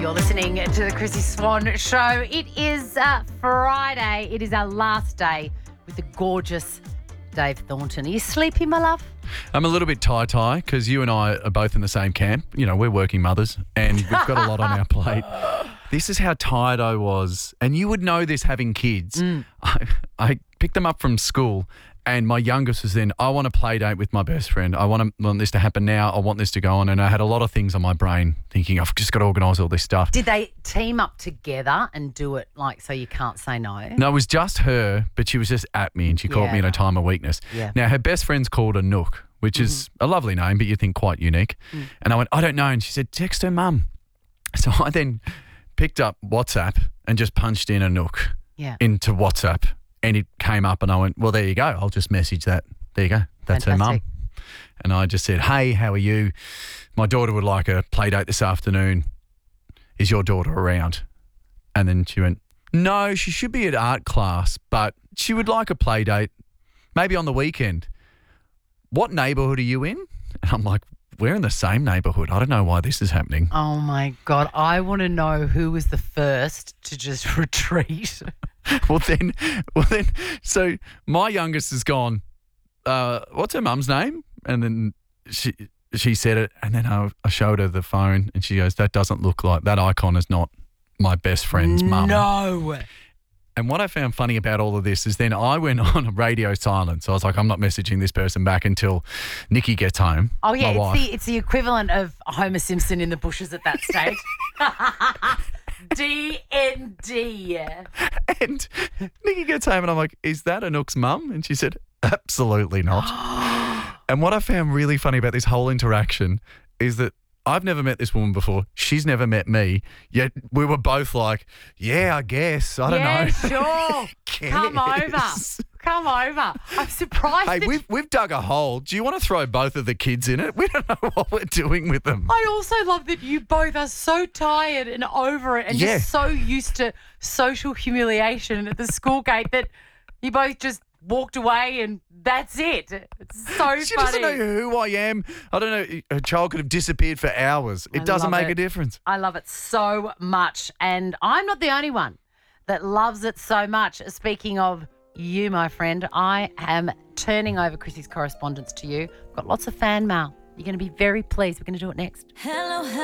You're listening to the Chrissy Swan Show. It is Friday. It is our last day with the gorgeous Dave Thornton. Are you sleepy, my love? I'm a little bit tie-tie because you and I are both in the same camp. You know, we're working mothers and we've got a lot on our plate. This is how tired I was. And you would know this having kids. I picked them up from school and my youngest was then, I want a play date with my best friend. I want this to happen now. I want this to go on. And I had a lot of things on my brain thinking, I've just got to organise all this stuff. Did they team up together and do it like so you can't say no? No, it was just her, but she was just at me and she called me in a time of weakness. Yeah. Now, her best friend's called Anouk, which is a lovely name, but you think quite unique. And I went, I don't know. And she said, text her mum. So I then picked up WhatsApp and just punched in Anouk into WhatsApp. And it came up and I went, well, there you go. I'll just message that. There you go. That's her mum. And I just said, hey, how are you? My daughter would like a play date this afternoon. Is your daughter around? And then she went, no, she should be at art class, but she would like a play date, maybe on the weekend. What neighbourhood are you in? And I'm like, we're in the same neighbourhood. I don't know why this is happening. Oh, my God. I want to know who was the first to just retreat. Well, then, so my youngest has gone, what's her mum's name? And then she said it, and then I showed her the phone, and she goes, that doesn't look like, that icon is not my best friend's mum. No. And what I found funny about all of this is then I went on a radio silence. I was like, I'm not messaging this person back until Nikki gets home. Oh, yeah, my wife. it's the equivalent of Homer Simpson in the bushes at that stage. D&D. And Nikki gets home and I'm like, is that Anouk's mum? And she said, absolutely not. And what I found really funny about this whole interaction is that I've never met this woman before. She's never met me. Yet we were both like, yeah, I guess. I don't know. Yeah, sure. Come over. I'm surprised. Hey, we've dug a hole. Do you want to throw both of the kids in it? We don't know what we're doing with them. I also love that you both are so tired and over it and just so used to social humiliation at the school gate that you both just walked away and that's it. It's so funny. She doesn't know who I am. I don't know. Her child could have disappeared for hours. It doesn't make a difference. I love it so much. And I'm not the only one that loves it so much. Speaking of you, my friend, I am turning over Chrissy's correspondence to you. I've got lots of fan mail. You're going to be very pleased. We're going to do it next. Hello.